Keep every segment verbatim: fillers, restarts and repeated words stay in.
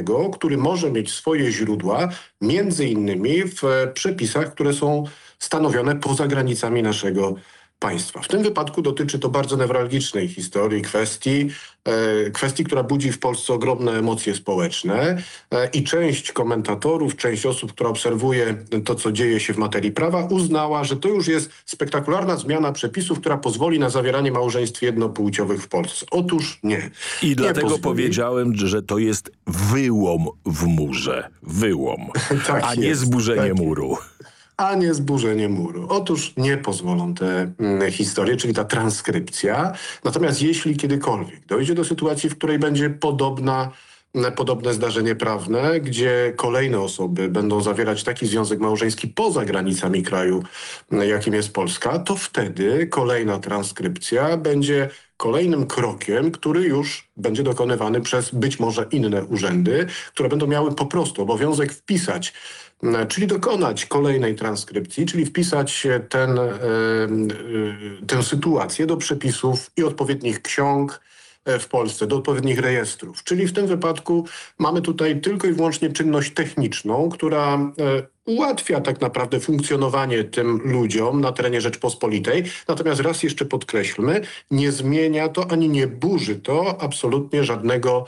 prawnego, który może mieć swoje źródła między innymi w przepisach, które są stanowione poza granicami naszego państwa. W tym wypadku dotyczy to bardzo newralgicznej historii, kwestii, e, kwestii, która budzi w Polsce ogromne emocje społeczne e, i część komentatorów, część osób, która obserwuje to, co dzieje się w materii prawa, uznała, że to już jest spektakularna zmiana przepisów, która pozwoli na zawieranie małżeństw jednopłciowych w Polsce. Otóż nie. I nie dlatego pozwoli. powiedziałem, że to jest wyłom w murze. Wyłom, tak a nie jest, zburzenie tak muru. a nie zburzenie muru. Otóż nie pozwolą te mm, historie, czyli ta transkrypcja. Natomiast jeśli kiedykolwiek dojdzie do sytuacji, w której będzie podobna, mm, podobne zdarzenie prawne, gdzie kolejne osoby będą zawierać taki związek małżeński poza granicami kraju, mm, jakim jest Polska, to wtedy kolejna transkrypcja będzie kolejnym krokiem, który już będzie dokonywany przez być może inne urzędy, które będą miały po prostu obowiązek wpisać, czyli dokonać kolejnej transkrypcji, czyli wpisać ten, tę sytuację do przepisów i odpowiednich ksiąg w Polsce, do odpowiednich rejestrów. Czyli w tym wypadku mamy tutaj tylko i wyłącznie czynność techniczną, która ułatwia tak naprawdę funkcjonowanie tym ludziom na terenie Rzeczpospolitej. Natomiast raz jeszcze podkreślmy, nie zmienia to ani nie burzy to absolutnie żadnego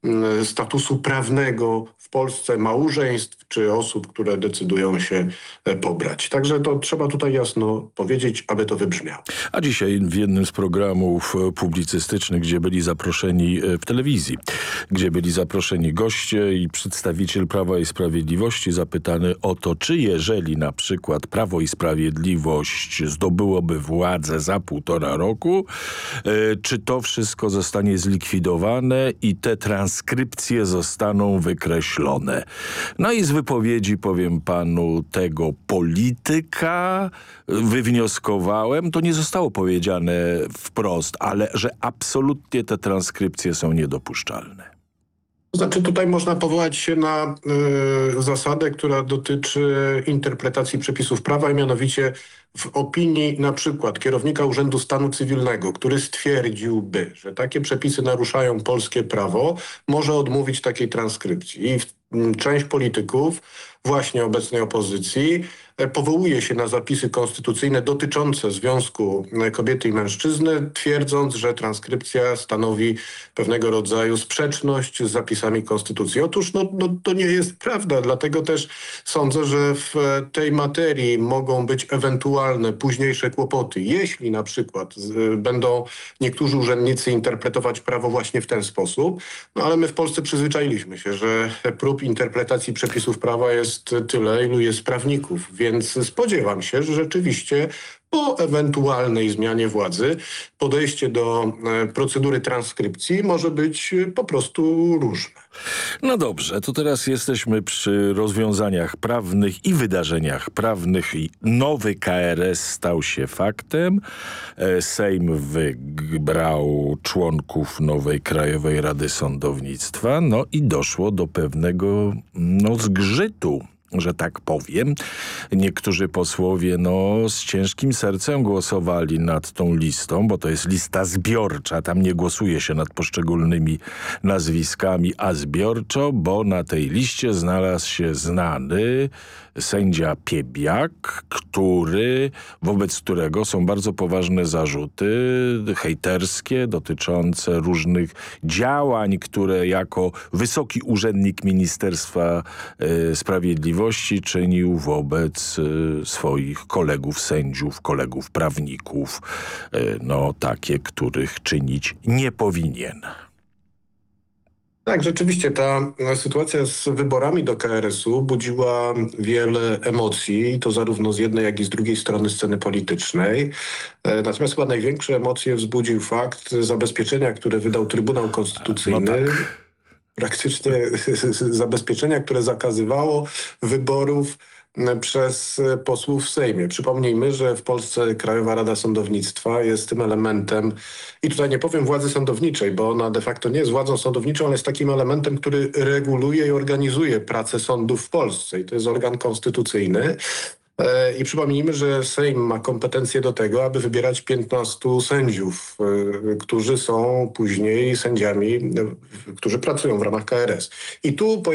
statusu prawnego w Polsce małżeństw czy osób, które decydują się pobrać. Także to trzeba tutaj jasno powiedzieć, aby to wybrzmiało. A dzisiaj w jednym z programów publicystycznych, gdzie byli zaproszeni w telewizji, gdzie byli zaproszeni goście i przedstawiciel Prawa i Sprawiedliwości zapytany o to, czy jeżeli na przykład Prawo i Sprawiedliwość zdobyłoby władzę za półtora roku, czy to wszystko zostanie zlikwidowane i te transkrypcje zostaną wykreślone. No i z wypowiedzi, powiem panu, tego polityka wywnioskowałem, to nie zostało powiedziane wprost, ale że absolutnie te transkrypcje są niedopuszczalne. To znaczy tutaj można powołać się na y, zasadę, która dotyczy interpretacji przepisów prawa i mianowicie w opinii na przykład kierownika Urzędu Stanu Cywilnego, który stwierdziłby, że takie przepisy naruszają polskie prawo, może odmówić takiej transkrypcji. I w, m, część polityków właśnie obecnej opozycji powołuje się na zapisy konstytucyjne dotyczące związku kobiety i mężczyzny, twierdząc, że transkrypcja stanowi pewnego rodzaju sprzeczność z zapisami konstytucji. Otóż no, no, to nie jest prawda, dlatego też sądzę, że w tej materii mogą być ewentualne późniejsze kłopoty. Jeśli na przykład z, będą niektórzy urzędnicy interpretować prawo właśnie w ten sposób, no ale my w Polsce przyzwyczailiśmy się, że prób interpretacji przepisów prawa jest tyle, ilu jest prawników. Więc spodziewam się, że rzeczywiście po ewentualnej zmianie władzy podejście do e, procedury transkrypcji może być po prostu różne. No dobrze, to teraz jesteśmy przy rozwiązaniach prawnych i wydarzeniach prawnych. I nowy K R S stał się faktem. Sejm wybrał członków nowej Krajowej Rady Sądownictwa. No i doszło do pewnego no, zgrzytu, że tak powiem. Niektórzy posłowie no, z ciężkim sercem głosowali nad tą listą, bo to jest lista zbiorcza. Tam nie głosuje się nad poszczególnymi nazwiskami, a zbiorczo, bo na tej liście znalazł się znany sędzia Piebiak, który, wobec którego są bardzo poważne zarzuty hejterskie dotyczące różnych działań, które jako wysoki urzędnik Ministerstwa y, Sprawiedliwości czynił wobec y, swoich kolegów sędziów, kolegów prawników, y, no takie, których czynić nie powinien. Tak, rzeczywiście ta sytuacja z wyborami do K R S u budziła wiele emocji, to zarówno z jednej, jak i z drugiej strony sceny politycznej. Natomiast chyba największe emocje wzbudził fakt zabezpieczenia, które wydał Trybunał Konstytucyjny. No tak. Praktycznie zabezpieczenia, które zakazywało wyborów przez posłów w Sejmie. Przypomnijmy, że w Polsce Krajowa Rada Sądownictwa jest tym elementem, i tutaj nie powiem władzy sądowniczej, bo ona de facto nie jest władzą sądowniczą, ale jest takim elementem, który reguluje i organizuje pracę sądów w Polsce. I to jest organ konstytucyjny. I przypomnijmy, że Sejm ma kompetencje do tego, aby wybierać piętnastu sędziów, którzy są później sędziami, którzy pracują w ramach K R S. I tu